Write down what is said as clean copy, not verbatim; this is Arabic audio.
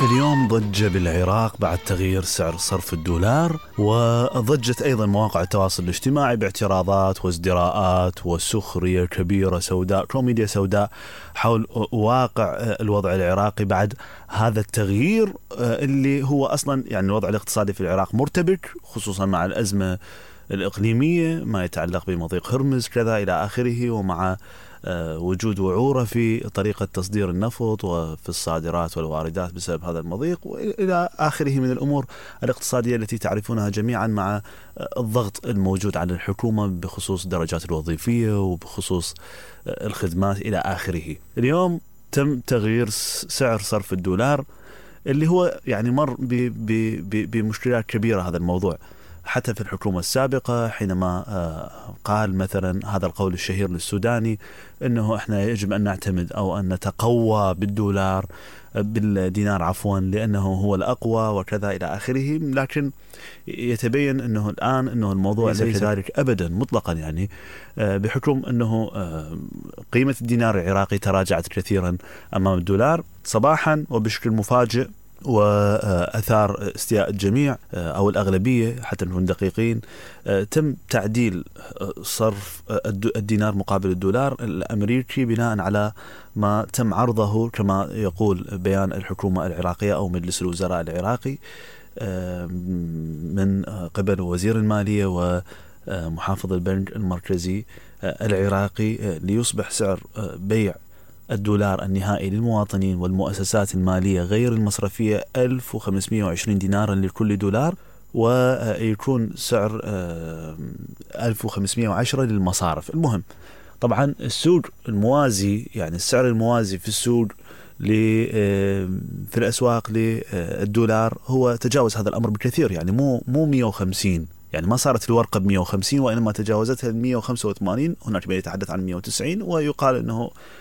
اليوم ضجة بالعراق بعد تغيير سعر صرف الدولار، وضجت أيضا مواقع التواصل الاجتماعي باعتراضات وازدراءات وسخرية كبيرة سوداء، كوميديا سوداء حول واقع الوضع العراقي بعد هذا التغيير اللي هو أصلا يعني الوضع الاقتصادي في العراق مرتبك، خصوصا مع الأزمة الإقليمية ما يتعلق بمضيق هرمز كذا إلى آخره، ومع وجود وعورة في طريقة تصدير النفط وفي الصادرات والواردات بسبب هذا المضيق، وإلى آخره من الأمور الاقتصادية التي تعرفونها جميعا، مع الضغط الموجود على الحكومة بخصوص درجات الوظيفية وبخصوص الخدمات إلى آخره. اليوم تم تغيير سعر صرف الدولار اللي هو يعني مر بمشكلات كبيرة هذا الموضوع، حتى في الحكومة السابقة حينما قال مثلا هذا القول الشهير للسوداني أنه إحنا يجب أن نعتمد أو أن نتقوى بالدينار عفوا لأنه هو الأقوى وكذا إلى آخره. لكن يتبين أنه الآن أنه الموضوع ليس ذلك أبدا مطلقا، يعني بحكم أنه قيمة الدينار العراقي تراجعت كثيرا أمام الدولار صباحا وبشكل مفاجئ، وأثار استياء الجميع أو الأغلبية حتى نكون دقيقين. تم تعديل صرف الدينار مقابل الدولار الأمريكي بناء على ما تم عرضه كما يقول بيان الحكومة العراقية أو مجلس الوزراء العراقي من قبل وزير المالية ومحافظ البنك المركزي العراقي، ليصبح سعر بيع الدولار النهائي للمواطنين والمؤسسات المالية غير المصرفية 1520 دينارا لكل دولار، ويكون سعر 1510 للمصارف. المهم طبعا السوق الموازي، يعني السعر الموازي في السوق في الأسواق للدولار هو تجاوز هذا الأمر بكثير، يعني مو 150، يعني ما صارت الورقة ب150 وإنما تجاوزتها 185. هناك من يتحدث عن 190 ويقال أنه